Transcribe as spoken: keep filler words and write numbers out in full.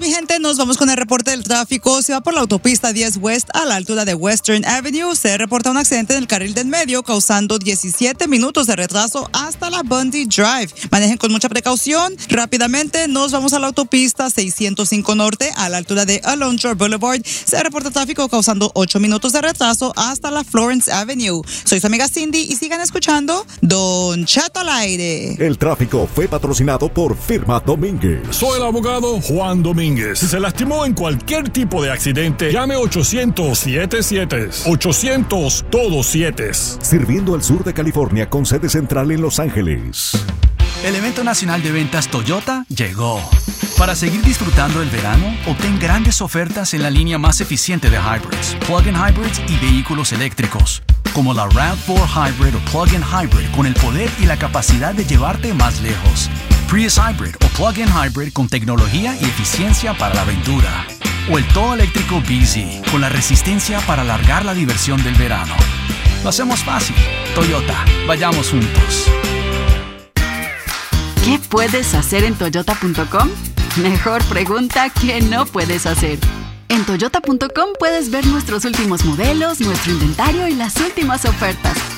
mi gente, nos vamos con el reporte del tráfico. Se va por la autopista diez West a la altura de Western Avenue. Se reporta un accidente en el carril del medio causando diecisiete minutos de retraso hasta la Bundy Drive. Manejen con mucha precaución. Rápidamente nos vamos a la autopista seiscientos cinco Norte a la altura de Alondra Boulevard. Se reporta tráfico causando ocho minutos de retraso hasta la Florence Avenue. Soy su amiga Cindy y sigan escuchando Don Cheto al aire. El tráfico fue patrocinado por Firma Domínguez. Soy el abogado Juan Domínguez. Si se lastimó en cualquier tipo de accidente, llame ochocientos siete siete. ochocientos todos siete. Sirviendo al sur de California con sede central en Los Ángeles. El evento nacional de ventas Toyota llegó. Para seguir disfrutando el verano, obtén grandes ofertas en la línea más eficiente de hybrids, plug-in hybrids y vehículos eléctricos, como la RAV cuatro Hybrid o plug-in hybrid con el poder y la capacidad de llevarte más lejos. Prius Hybrid o plug-in hybrid con tecnología y eficiencia para la aventura. O el todo eléctrico B Z con la resistencia para alargar la diversión del verano. Lo hacemos fácil. Toyota, vayamos juntos. ¿Qué puedes hacer en toyota punto com? Mejor pregunta que no puedes hacer. En toyota punto com puedes ver nuestros últimos modelos, nuestro inventario y las últimas ofertas.